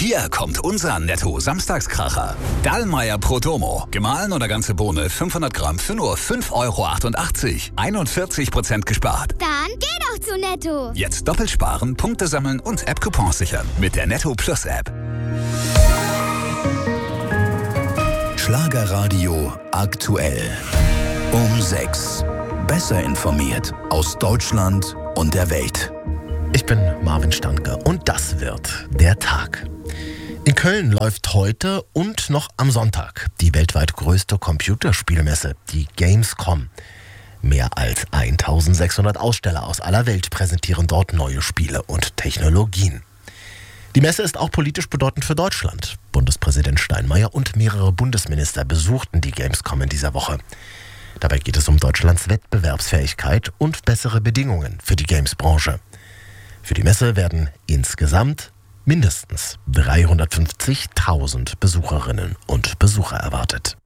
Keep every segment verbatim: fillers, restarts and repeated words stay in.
Hier kommt unser Netto-Samstagskracher. Dallmayr Protomo. Gemahlen oder ganze Bohne fünfhundert Gramm für nur fünf Euro achtundachtzig. einundvierzig Prozent gespart. Dann geh doch zu Netto. Jetzt doppelt sparen, Punkte sammeln und App-Coupons sichern. Mit der Netto Plus App. Schlagerradio aktuell. Um sechs. Besser informiert aus Deutschland und der Welt. Ich bin Marvin Standke und das wird der Tag. In Köln läuft heute und noch am Sonntag die weltweit größte Computerspielmesse, die Gamescom. Mehr als eintausendsechshundert Aussteller aus aller Welt präsentieren dort neue Spiele und Technologien. Die Messe ist auch politisch bedeutend für Deutschland. Bundespräsident Steinmeier und mehrere Bundesminister besuchten die Gamescom in dieser Woche. Dabei geht es um Deutschlands Wettbewerbsfähigkeit und bessere Bedingungen für die Games-Branche. Für die Messe werden insgesamt mindestens dreihundertfünfzigtausend Besucherinnen und Besucher erwartet.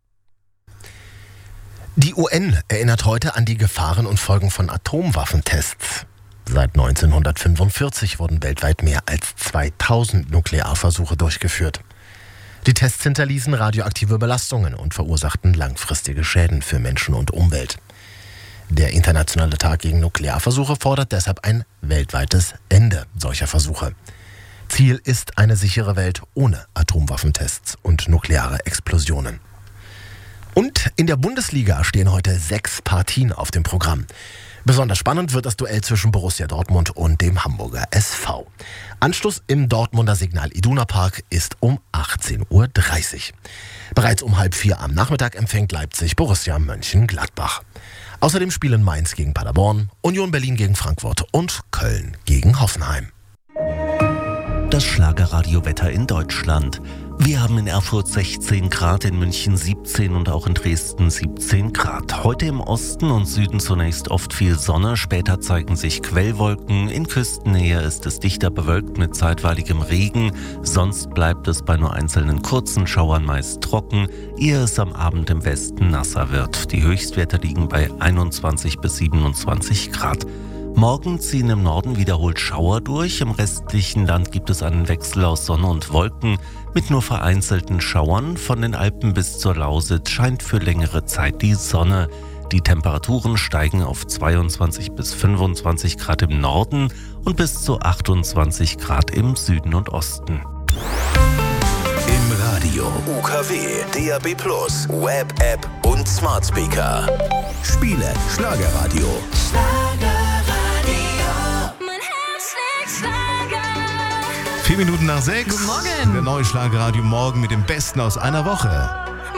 Die U N erinnert heute an die Gefahren und Folgen von Atomwaffentests. Seit neunzehnhundertfünfundvierzig wurden weltweit mehr als zweitausend Nuklearversuche durchgeführt. Die Tests hinterließen radioaktive Belastungen und verursachten langfristige Schäden für Menschen und Umwelt. Der Internationale Tag gegen Nuklearversuche fordert deshalb ein weltweites Ende solcher Versuche. Ziel ist eine sichere Welt ohne Atomwaffentests und nukleare Explosionen. Und in der Bundesliga stehen heute sechs Partien auf dem Programm. Besonders spannend wird das Duell zwischen Borussia Dortmund und dem Hamburger S V. Anschluss im Dortmunder Signal Iduna Park ist um achtzehn Uhr dreißig. Bereits um halb vier am Nachmittag empfängt Leipzig Borussia Mönchengladbach. Außerdem spielen Mainz gegen Paderborn, Union Berlin gegen Frankfurt und Köln gegen Hoffenheim. Das Schlagerradio-Wetter in Deutschland. Wir haben in Erfurt sechzehn Grad, in München siebzehn und auch in Dresden siebzehn Grad. Heute im Osten und Süden zunächst oft viel Sonne, später zeigen sich Quellwolken. In Küstennähe ist es dichter bewölkt mit zeitweiligem Regen. Sonst bleibt es bei nur einzelnen kurzen Schauern meist trocken, ehe es am Abend im Westen nasser wird. Die Höchstwerte liegen bei einundzwanzig bis siebenundzwanzig Grad. Morgen ziehen im Norden wiederholt Schauer durch. Im restlichen Land gibt es einen Wechsel aus Sonne und Wolken mit nur vereinzelten Schauern. Von den Alpen bis zur Lausitz scheint für längere Zeit die Sonne. Die Temperaturen steigen auf zweiundzwanzig bis fünfundzwanzig Grad im Norden und bis zu achtundzwanzig Grad im Süden und Osten. Im Radio, U K W, D A B plus, Web, App und Smart Speaker. Spiele Schlagerradio. Vier Minuten nach sechs. Guten Morgen. Der neue Schlagerradio morgen mit dem Besten aus einer Woche.